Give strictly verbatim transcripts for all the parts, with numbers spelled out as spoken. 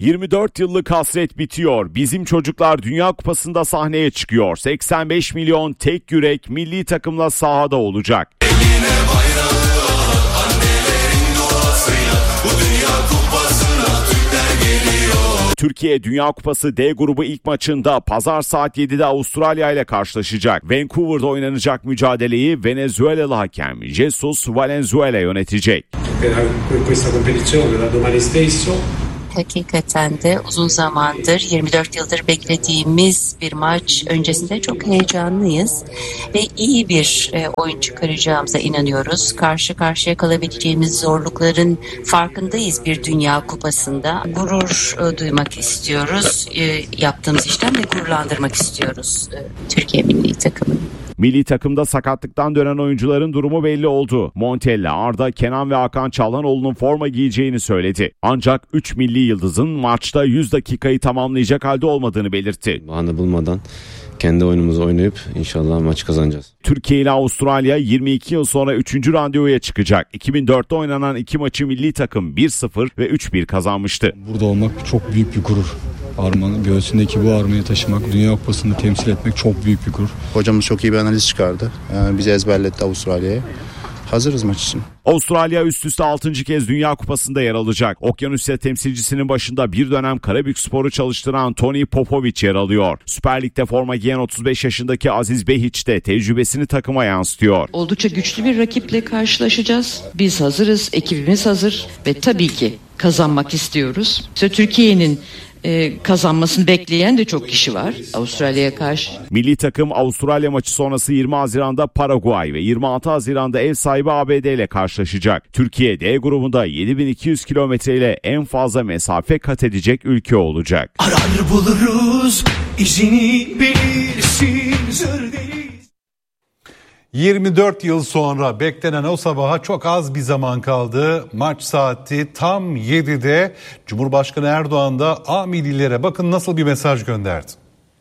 yirmi dört yıllık hasret bitiyor. Bizim çocuklar Dünya Kupası'nda sahneye çıkıyor. seksen beş milyon tek yürek milli takımla sahada olacak. Eline bayrağı al, annelerin duasıyla bu Dünya Kupası'na Türkler geliyor. Türkiye Dünya Kupası D grubu ilk maçında pazar saat yedide Avustralya ile karşılaşacak. Vancouver'da oynanacak mücadeleyi Venezuelalı hakem Jesus Valenzuela yönetecek. Hakikaten de uzun zamandır, yirmi dört yıldır beklediğimiz bir maç öncesinde çok heyecanlıyız ve iyi bir e, oyun çıkaracağımıza inanıyoruz. Karşı karşıya kalabileceğimiz zorlukların farkındayız bir Dünya Kupası'nda. Gurur e, duymak istiyoruz. E, yaptığımız işten de gururlandırmak istiyoruz e, Türkiye milli takımını. Milli takımda sakatlıktan dönen oyuncuların durumu belli oldu. Montella, Arda, Kenan ve Hakan Çalhanoğlu'nun forma giyeceğini söyledi. Ancak üç milli yıldızın maçta yüz dakikayı tamamlayacak halde olmadığını belirtti. Bahane bulmadan kendi oyunumuzu oynayıp inşallah maçı kazanacağız. Türkiye ile Avustralya yirmi iki yıl sonra üçüncü randevuya çıkacak. iki bin dörtte oynanan iki maçı milli takım bir sıfır ve üç bir kazanmıştı. Burada olmak çok büyük bir gurur. Armanın göğsündeki bu armayı taşımak, Dünya Kupası'nı temsil etmek çok büyük bir gurur. Hocamız çok iyi bir analiz çıkardı. Yani bizi ezberletti Avustralya'ya. Hazırız maç için. Avustralya üst üste altıncı kez Dünya Kupası'nda yer alacak. Okyanusya temsilcisinin başında bir dönem Karabükspor'u çalıştıran Tony Popovic yer alıyor. Süper Lig'de forma giyen otuz beş yaşındaki Aziz Behiç de tecrübesini takıma yansıtıyor. Oldukça güçlü bir rakiple karşılaşacağız. Biz hazırız, ekibimiz hazır ve tabii ki kazanmak istiyoruz. İşte Türkiye'nin Ee, kazanmasını bekleyen de çok kişi var Avustralya'ya karşı. Milli takım Avustralya maçı sonrası yirmi Haziran'da Paraguay ve yirmi altı Haziran'da ev sahibi A B D ile karşılaşacak. Türkiye D grubunda yedi bin iki yüz kilometre ile en fazla mesafe kat edecek ülke olacak. Arar buluruz, izini bilirsin zırdeli. yirmi dört yıl sonra beklenen o sabaha çok az bir zaman kaldı. Maç saati tam yedide. Cumhurbaşkanı Erdoğan da A millilere bakın nasıl bir mesaj gönderdi.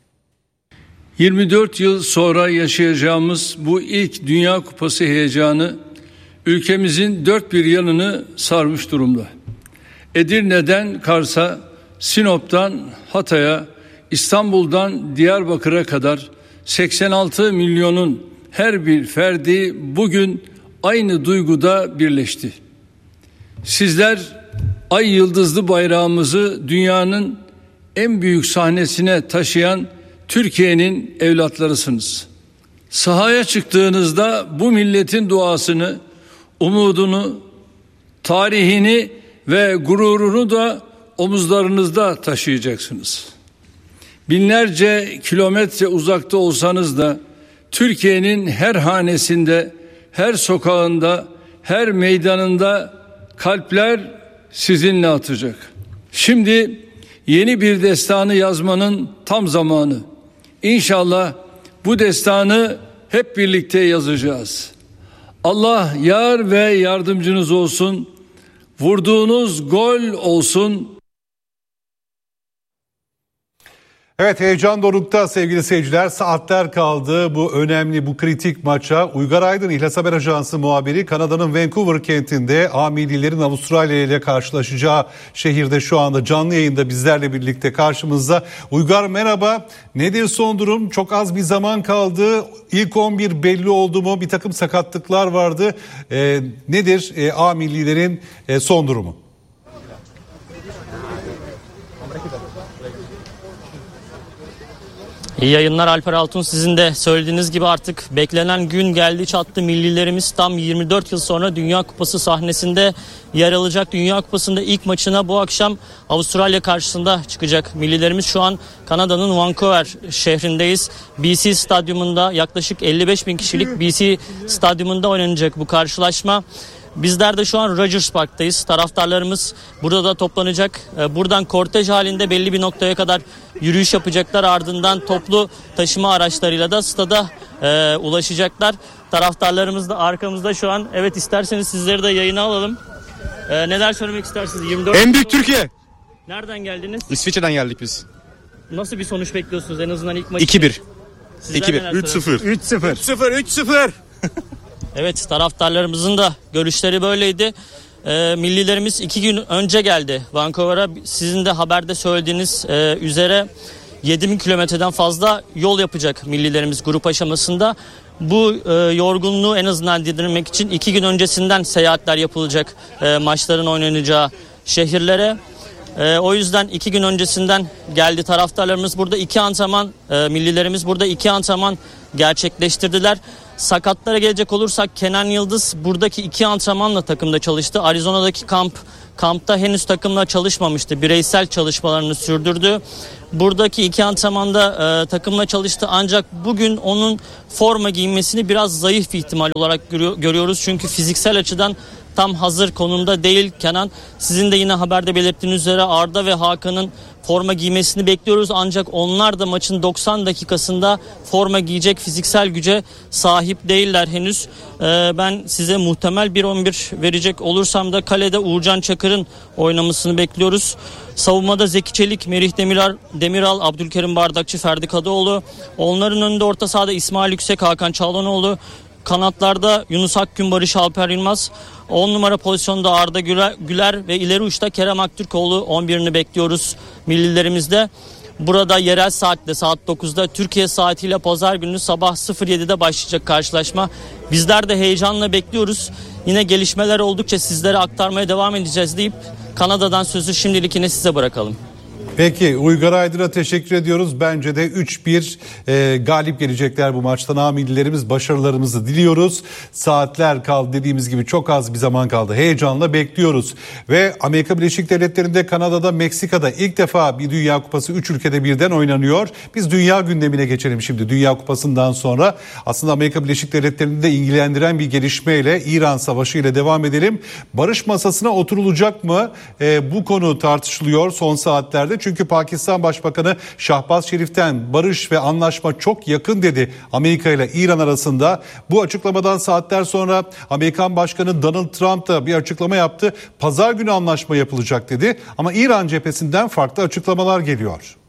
yirmi dört yıl sonra yaşayacağımız bu ilk Dünya Kupası heyecanı ülkemizin dört bir yanını sarmış durumda. Edirne'den Kars'a, Sinop'tan Hatay'a, İstanbul'dan Diyarbakır'a kadar seksen altı milyonun her bir ferdi bugün aynı duyguda birleşti. Sizler ay yıldızlı bayrağımızı dünyanın en büyük sahnesine taşıyan Türkiye'nin evlatlarısınız. Sahaya çıktığınızda bu milletin duasını, umudunu, tarihini ve gururunu da omuzlarınızda taşıyacaksınız. Binlerce kilometre uzakta olsanız da Türkiye'nin her hanesinde, her sokağında, her meydanında kalpler sizinle atacak. Şimdi yeni bir destanı yazmanın tam zamanı. İnşallah bu destanı hep birlikte yazacağız. Allah yar ve yardımcınız olsun. Vurduğunuz gol olsun. Evet, heyecan dorukta sevgili seyirciler, saatler kaldı bu önemli, bu kritik maça. Uygar Aydın, İhlas Haber Ajansı muhabiri, Kanada'nın Vancouver kentinde A millilerin Avustralya ile karşılaşacağı şehirde şu anda canlı yayında bizlerle birlikte karşımızda. Uygar merhaba, nedir son durum? Çok az bir zaman kaldı, ilk on bir belli oldu mu? Bir takım sakatlıklar vardı. Ee, nedir e, A millilerin e, son durumu? İyi yayınlar Alper Altun, sizin de söylediğiniz gibi artık beklenen gün geldi çattı. Millilerimiz tam yirmi dört yıl sonra Dünya Kupası sahnesinde yer alacak. Dünya Kupası'nda ilk maçına bu akşam Avustralya karşısında çıkacak. Millilerimiz şu an Kanada'nın Vancouver şehrindeyiz. B C Stadyumunda yaklaşık elli beş bin kişilik B C Stadyumunda oynanacak bu karşılaşma. Bizler de şu an Rogers Park'tayız. Taraftarlarımız burada da toplanacak. Buradan kortej halinde belli bir noktaya kadar yürüyüş yapacaklar. Ardından toplu taşıma araçlarıyla da stada e, ulaşacaklar. Taraftarlarımız da arkamızda şu an. Evet, isterseniz sizleri de yayına alalım. E, neler söylemek istersiniz? yirmi dört En büyük Türkiye. Nereden geldiniz? İsviçre'den geldik biz. Nasıl bir sonuç bekliyorsunuz en azından ilk maç? iki bir. iki bir. üç sıfır. üç sıfır. üç sıfır. Evet, taraftarlarımızın da görüşleri böyleydi. e, millilerimiz iki gün önce geldi Vancouver'a. Sizin de haberde söylediğiniz e, üzere yedi bin kilometreden fazla yol yapacak millilerimiz grup aşamasında. Bu e, yorgunluğu en azından dindirmek için iki gün öncesinden seyahatler yapılacak e, maçların oynanacağı şehirlere. E, o yüzden iki gün öncesinden geldi taraftarlarımız. Burada iki antrenman, e, millilerimiz burada iki antrenman gerçekleştirdiler. Sakatlara gelecek olursak Kenan Yıldız buradaki iki antrenmanla takımda çalıştı. Arizona'daki kamp kampta henüz takımla çalışmamıştı. Bireysel çalışmalarını sürdürdü. Buradaki iki antrenmanda e, takımla çalıştı. Ancak bugün onun forma giyinmesini biraz zayıf bir ihtimal olarak görüyor, görüyoruz. Çünkü fiziksel açıdan tam hazır konumda değil Kenan. Sizin de yine haberde belirttiğiniz üzere Arda ve Hakan'ın forma giymesini bekliyoruz. Ancak onlar da maçın doksan dakikasında forma giyecek fiziksel güce sahip değiller henüz. Ee, ben size muhtemel bir on bir verecek olursam da kalede Uğurcan Çakır'ın oynamasını bekliyoruz. Savunmada Zeki Çelik, Merih Demiral, Demiral, Abdülkerim Bardakçı, Ferdi Kadıoğlu. Onların önünde orta sahada İsmail Yüksek, Hakan Çağlanoğlu. Kanatlarda Yunus Akgün, Barış Alper Yılmaz. on numara pozisyonda Arda Güler, Güler ve ileri uçta Kerem Aktürkoğlu on birini bekliyoruz millilerimizde. Burada yerel saatte saat dokuzda Türkiye saatiyle pazar günü sabah sıfır yedide başlayacak karşılaşma. Bizler de heyecanla bekliyoruz. Yine gelişmeler oldukça sizlere aktarmaya devam edeceğiz deyip Kanada'dan sözü şimdilik yine size bırakalım. Peki Uygar Aydın'a teşekkür ediyoruz. Bence de üç bir e, galip gelecekler bu maçtan. Amillilerimiz başarılarımızı diliyoruz. Saatler kaldı, dediğimiz gibi çok az bir zaman kaldı. Heyecanla bekliyoruz. Ve Amerika Birleşik Devletleri'nde, Kanada'da, Meksika'da ilk defa bir Dünya Kupası üç ülkede birden oynanıyor. Biz dünya gündemine geçelim şimdi. Dünya Kupası'ndan sonra aslında Amerika Birleşik Devletleri'nde de ilgilendiren bir gelişmeyle, İran Savaşı ile devam edelim. Barış masasına oturulacak mı? E, bu konu tartışılıyor son saatlerde. Çünkü Pakistan Başbakanı Şahbaz Şerif'ten barış ve anlaşma çok yakın dedi Amerika ile İran arasında. Bu açıklamadan saatler sonra Amerikan Başkanı Donald Trump da bir açıklama yaptı. Pazar günü anlaşma yapılacak dedi ama İran cephesinden farklı açıklamalar geliyor.